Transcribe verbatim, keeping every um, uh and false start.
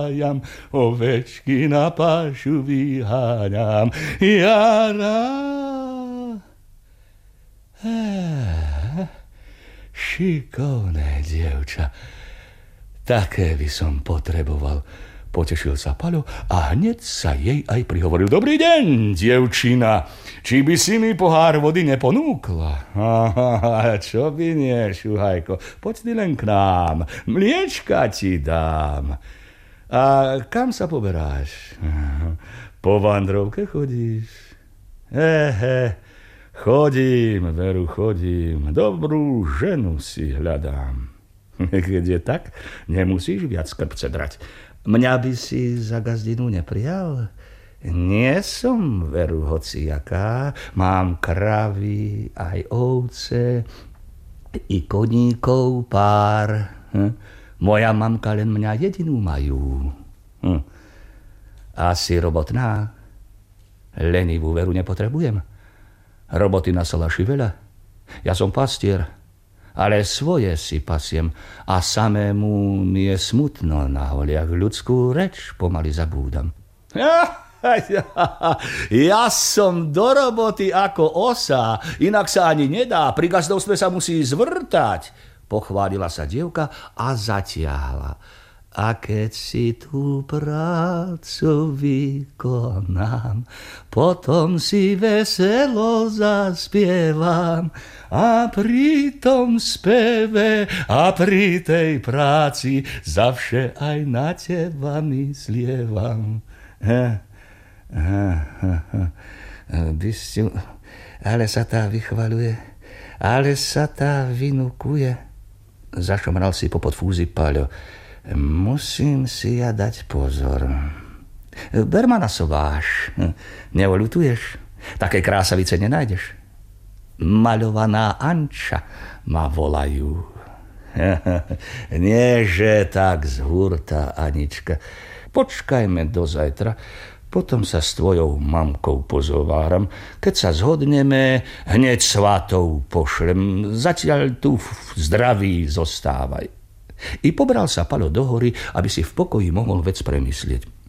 jam, ovečky na pášu vyháňam. Jara. Eh, šikovné dievča. Také by som potreboval. Potešil sa Paľo a hneď sa jej aj prihovoril. Dobrý deň, dievčina. Či by si mi pohár vody neponúkla? Aha, čo by nie, šuhajko. Poď ty len k nám. Mliečka ti dám. A kam sa poberáš? Po vandrovke chodíš? Ehe, chodím, veru, chodím. Dobrú ženu si hľadám. Keď je tak, nemusíš viac krpce drať. Mňa by si za gazdinu neprijal? Nie som, veru, hociaká. Mám kravy, aj ovce, i koníkov pár. Hm? Moja mamka len mňa jedinú majú. Hm. Asi robotná. Lenivú veru nepotrebujem. Roboty na salaši veľa. Ja som pastier, ale svoje si pasiem a samému mi je smutno na holiach. Ľudskú reč pomaly zabúdam. Ja som do roboty ako osa, inak sa ani nedá, pri gazdovstve sa musí zvrtať. Pochválila sa dievka a zatiahla. A keď si tú prácu vykonám, potom si veselo zaspievam a pri tom speve a pri tej práci zavše aj na teba myslievam. Bysťu, ale sa tá vychvaľuje, ale sa tá vynukuje. Zašomral si popod fúzy Paľo. Musím si ja dať pozor. Ber ma na sováš. Neoľutuješ? Také krásavice nenájdeš. Maľovaná Anča ma volajú. Nie, že tak z hurta, Anička. Počkajme do zajtra, potom sa s tvojou mamkou pozováram. Keď sa zhodneme, hneď svatou pošlem. Zatiaľ tu v zdraví zostávaj. I pobral sa Paľo do hory, aby si v pokoji mohol vec premyslieť.